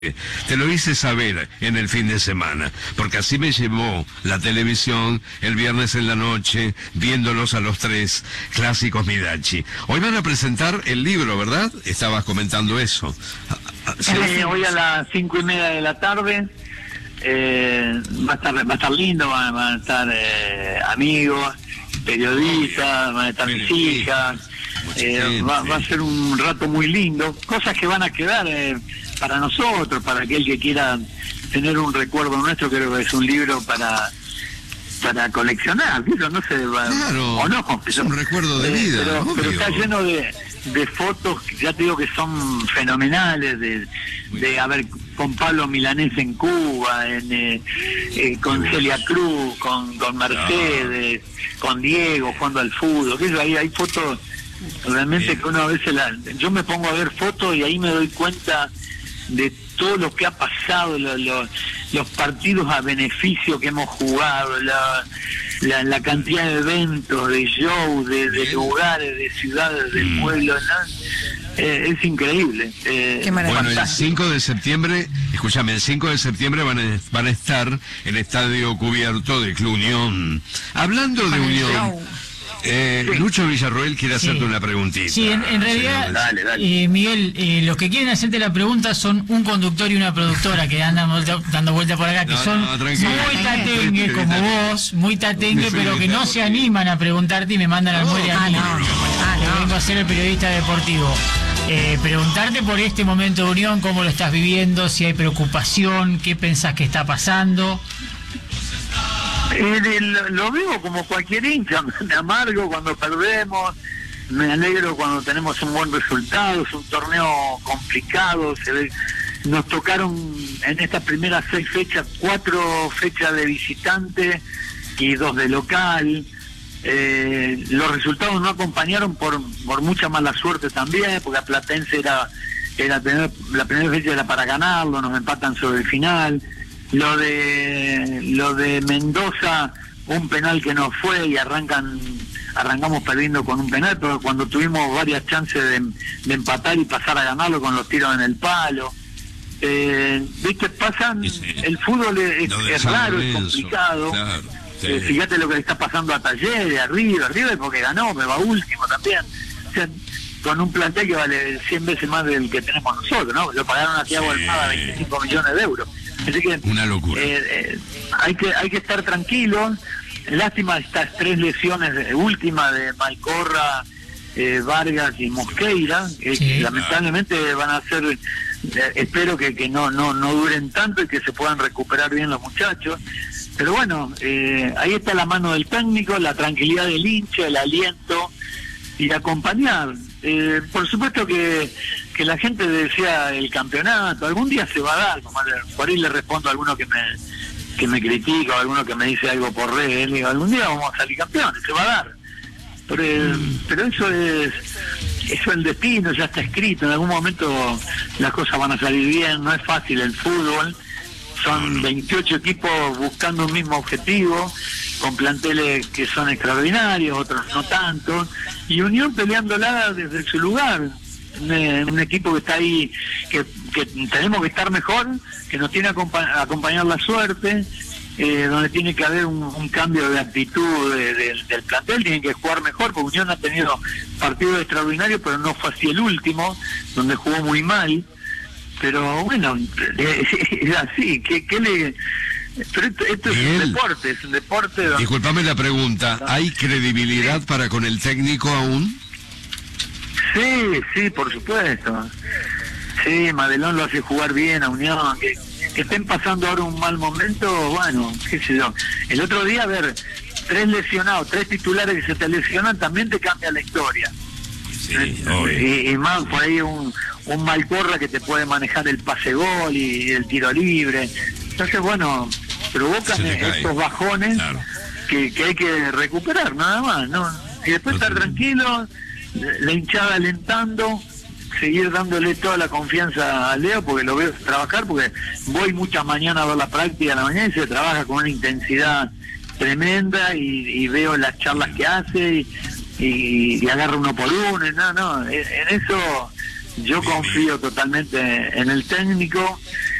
Te lo hice saber en el fin de semana, porque así me llevó la televisión el viernes en la noche, viéndolos a los tres clásicos Midachi. Hoy van a presentar el libro, ¿verdad? Estabas comentando eso. Sí, hoy a las 5:30 de la tarde. Va a estar lindo, van a estar amigos, periodistas, van a estar mis hijas. Va a ser un rato muy lindo, cosas que van a quedar para nosotros, para aquel que quiera tener un recuerdo nuestro. Creo que es un libro para coleccionar, ¿no? No sé, claro, o no, es un recuerdo de vida, pero está lleno de fotos, ya te digo, que son fenomenales, de haber con Pablo Milanés en Cuba, con Celia Cruz, con Mercedes, con Diego jugando al fútbol, que hay fotos realmente que uno a veces yo me pongo a ver fotos y ahí me doy cuenta de todo lo que ha pasado, los partidos a beneficio que hemos jugado, la cantidad de eventos, de shows, de lugares, de ciudades, del pueblo, ¿no? Es increíble. Bueno, el 5 de septiembre, escúchame, el 5 de septiembre van a estar el estadio cubierto del Club Unión. Hablando de Unión, Lucho Villarroel quiere hacerte una preguntita. Sí, en realidad, dale. Miguel, los que quieren hacerte la pregunta son un conductor y una productora que andan dando vuelta por acá, que son muy tatengue como vos, muy tatengue, pero que no se animan a preguntarte y me mandan al muere a mí. Que vengo a ser el periodista deportivo. Preguntarte por este momento de Unión, cómo lo estás viviendo, si hay preocupación, qué pensás que está pasando. Lo vivo como cualquier hincha, me amargo cuando perdemos, me alegro cuando tenemos un buen resultado. Es un torneo complicado, nos tocaron en estas primeras 6 fechas, 4 fechas de visitante y 2 de local. Los resultados no acompañaron por mucha mala suerte también, porque a Platense la primera fecha era para ganarlo, nos empatan sobre el final. Lo de Mendoza, un penal que no fue y arrancamos perdiendo con un penal, pero cuando tuvimos varias chances de empatar y pasar a ganarlo con los tiros en el palo. Viste, el fútbol es raro, es complicado. Claro, sí. Fíjate lo que le está pasando a Talleres, a River porque ganó, me va último también. O sea, con un plantel que vale 100 veces más del que tenemos nosotros, ¿no? Lo pagaron a Thiago Almada 25 millones de euros. Así que una locura. Hay que estar tranquilos. Lástima estas 3 lesiones últimas de Malcorra, Vargas y Mosqueira, que lamentablemente van a ser, espero que no duren tanto y que se puedan recuperar bien los muchachos. Pero bueno, ahí está la mano del técnico, la tranquilidad del hincha, el aliento y acompañar. Por supuesto que la gente desea el campeonato, algún día se va a dar. Por ahí le respondo a alguno que me critica o a alguno que me dice algo por redes, le digo, algún día vamos a salir campeones, se va a dar. Pero eso es el destino, ya está escrito, en algún momento las cosas van a salir bien. No es fácil el fútbol, son 28 equipos buscando un mismo objetivo, con planteles que son extraordinarios, otros no tanto, y Unión peleándola desde su lugar. Un equipo que está ahí, que tenemos que estar mejor, que nos tiene que acompañar la suerte, donde tiene que haber un cambio de actitud del plantel. Tienen que jugar mejor, porque Unión ha tenido partidos extraordinarios, pero no fue así el último, donde jugó muy mal. Pero bueno, es así. Pero esto es un deporte. Disculpame la pregunta, ¿hay credibilidad para con el técnico aún? Sí, por supuesto. Sí, Madelón lo hace jugar bien a Unión. Que estén pasando ahora un mal momento, bueno, qué sé yo. El otro día, 3 lesionados, 3 titulares que se te lesionan, también te cambia la historia. Sí, y más por ahí un Malcorra que te puede manejar el pase gol y el tiro libre. Entonces, bueno, provocan estos bajones, claro, que hay que recuperar, nada más, ¿no? Y después estar tranquilo, la hinchada alentando, seguir dándole toda la confianza a Leo, porque lo veo trabajar, porque voy muchas mañanas a ver la práctica a la mañana y se trabaja con una intensidad tremenda, y veo las charlas que hace y agarra uno por uno. En eso Yo confío totalmente en el técnico.